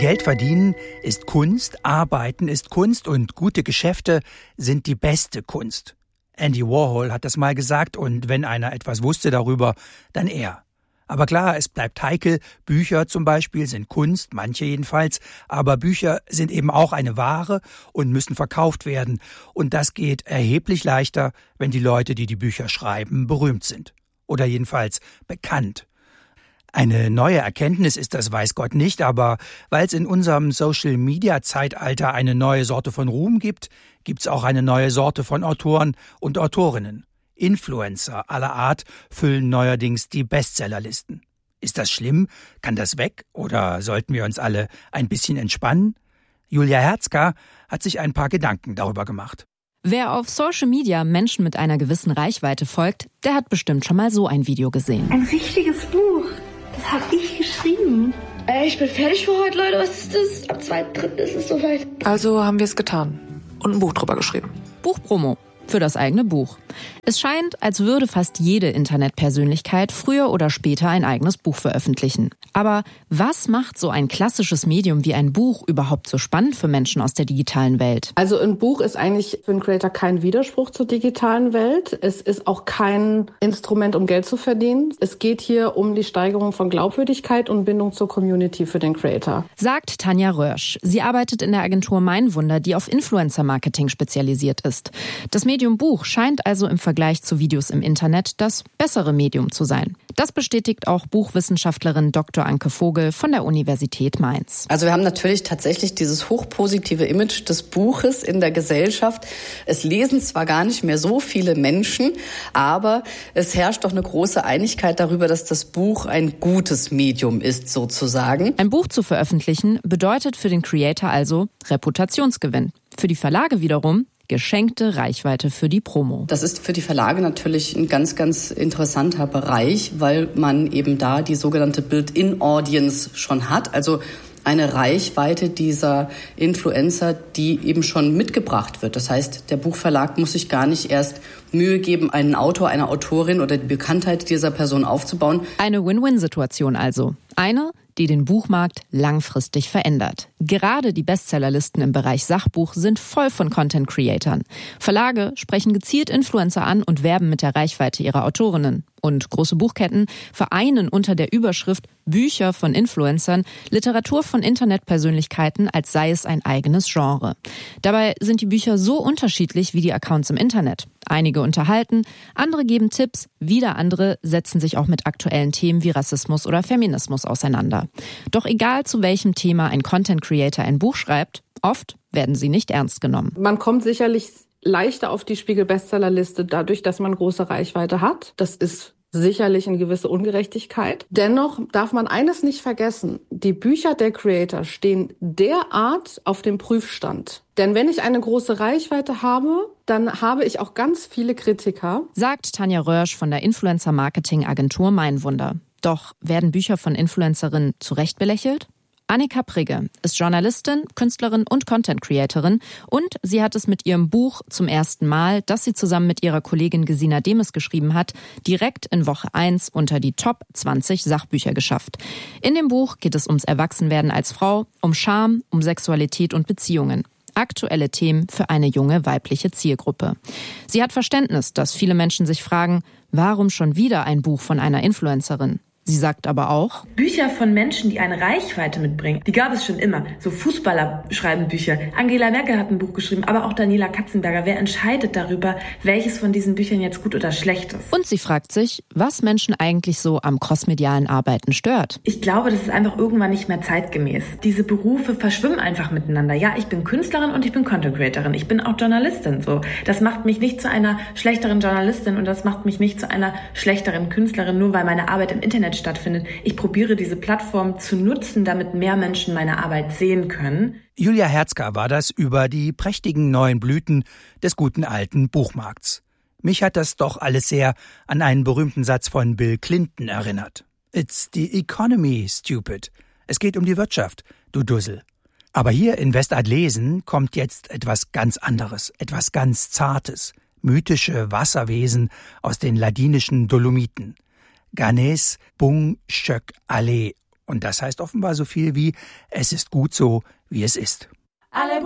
Geld verdienen ist Kunst, arbeiten ist Kunst und gute Geschäfte sind die beste Kunst. Andy Warhol hat das mal gesagt und wenn einer etwas wusste darüber, dann er. Aber klar, es bleibt heikel, Bücher zum Beispiel sind Kunst, manche jedenfalls, aber Bücher sind eben auch eine Ware und müssen verkauft werden. Und das geht erheblich leichter, wenn die Leute, die die Bücher schreiben, berühmt sind. Oder jedenfalls bekannt. Eine neue Erkenntnis ist das, weiß Gott nicht, aber weil es in unserem Social-Media-Zeitalter eine neue Sorte von Ruhm gibt, gibt's auch eine neue Sorte von Autoren und Autorinnen. Influencer aller Art füllen neuerdings die Bestsellerlisten. Ist das schlimm? Kann das weg? Oder sollten wir uns alle ein bisschen entspannen? Julia Herzka hat sich ein paar Gedanken darüber gemacht. Wer auf Social Media Menschen mit einer gewissen Reichweite folgt, der hat bestimmt schon mal so ein Video gesehen. Ein richtiges Buch. Das habe ich geschrieben. Ich bin fertig für heute, Leute. Was ist das? Am 2.3. ist es soweit. Also haben wir es getan und ein Buch drüber geschrieben. Buchpromo für das eigene Buch. Es scheint, als würde fast jede Internetpersönlichkeit früher oder später ein eigenes Buch veröffentlichen. Aber was macht so ein klassisches Medium wie ein Buch überhaupt so spannend für Menschen aus der digitalen Welt? Also ein Buch ist eigentlich für einen Creator kein Widerspruch zur digitalen Welt. Es ist auch kein Instrument, um Geld zu verdienen. Es geht hier um die Steigerung von Glaubwürdigkeit und Bindung zur Community für den Creator. Sagt Tanja Röhrsch. Sie arbeitet in der Agentur Meinwunder, die auf Influencer-Marketing spezialisiert ist. Das Medium Buch scheint also im Vergleich zu Videos im Internet das bessere Medium zu sein. Das bestätigt auch Buchwissenschaftlerin Dr. Anke Vogel von der Universität Mainz. Also wir haben natürlich tatsächlich dieses hochpositive Image des Buches in der Gesellschaft. Es lesen zwar gar nicht mehr so viele Menschen, aber es herrscht doch eine große Einigkeit darüber, dass das Buch ein gutes Medium ist, sozusagen. Ein Buch zu veröffentlichen bedeutet für den Creator also Reputationsgewinn. Für die Verlage wiederum geschenkte Reichweite für die Promo. Das ist für die Verlage natürlich ein ganz, ganz interessanter Bereich, weil man eben da die sogenannte Built-in-Audience schon hat. Also eine Reichweite dieser Influencer, die eben schon mitgebracht wird. Das heißt, der Buchverlag muss sich gar nicht erst Mühe geben, einen Autor, eine Autorin oder die Bekanntheit dieser Person aufzubauen. Eine Win-Win-Situation also. Eine, die den Buchmarkt langfristig verändert. Gerade die Bestsellerlisten im Bereich Sachbuch sind voll von Content-Creatern. Verlage sprechen gezielt Influencer an und werben mit der Reichweite ihrer Autorinnen. Und große Buchketten vereinen unter der Überschrift Bücher von Influencern Literatur von Internetpersönlichkeiten, als sei es ein eigenes Genre. Dabei sind die Bücher so unterschiedlich wie die Accounts im Internet. Einige unterhalten, andere geben Tipps, wieder andere setzen sich auch mit aktuellen Themen wie Rassismus oder Feminismus auseinander. Doch egal zu welchem Thema ein Content Creator ein Buch schreibt, oft werden sie nicht ernst genommen. Man kommt sicherlich leichter auf die Spiegel-Bestsellerliste dadurch, dass man große Reichweite hat. Das ist sicherlich eine gewisse Ungerechtigkeit. Dennoch darf man eines nicht vergessen. Die Bücher der Creator stehen derart auf dem Prüfstand. Denn wenn ich eine große Reichweite habe, dann habe ich auch ganz viele Kritiker. Sagt Tanja Röhrsch von der Influencer-Marketing-Agentur Meinwunder. Doch werden Bücher von Influencerinnen zu Recht belächelt? Annika Prigge ist Journalistin, Künstlerin und Content-Creatorin und sie hat es mit ihrem Buch zum ersten Mal, das sie zusammen mit ihrer Kollegin Gesina Demes geschrieben hat, direkt in Woche 1 unter die Top 20 Sachbücher geschafft. In dem Buch geht es ums Erwachsenwerden als Frau, um Scham, um Sexualität und Beziehungen. Aktuelle Themen für eine junge weibliche Zielgruppe. Sie hat Verständnis, dass viele Menschen sich fragen, warum schon wieder ein Buch von einer Influencerin? Sie sagt aber auch, Bücher von Menschen, die eine Reichweite mitbringen, die gab es schon immer. So Fußballer schreiben Bücher. Angela Merkel hat ein Buch geschrieben, aber auch Daniela Katzenberger. Wer entscheidet darüber, welches von diesen Büchern jetzt gut oder schlecht ist? Und sie fragt sich, was Menschen eigentlich so am crossmedialen Arbeiten stört. Ich glaube, das ist einfach irgendwann nicht mehr zeitgemäß. Diese Berufe verschwimmen einfach miteinander. Ja, ich bin Künstlerin und ich bin Content Creatorin. Ich bin auch Journalistin. So, das macht mich nicht zu einer schlechteren Journalistin und das macht mich nicht zu einer schlechteren Künstlerin, nur weil meine Arbeit im Internet stattfindet. Ich probiere diese Plattform zu nutzen, damit mehr Menschen meine Arbeit sehen können. Julia Herzka war das über die prächtigen neuen Blüten des guten alten Buchmarkts. Mich hat das doch alles sehr an einen berühmten Satz von Bill Clinton erinnert. It's the economy, stupid. Es geht um die Wirtschaft, du Dussel. Aber hier in Westadlesen kommt jetzt etwas ganz anderes, etwas ganz Zartes. Mythische Wasserwesen aus den ladinischen Dolomiten. Ganes Bung Schök Ale. Und das heißt offenbar so viel wie, es ist gut so, wie es ist.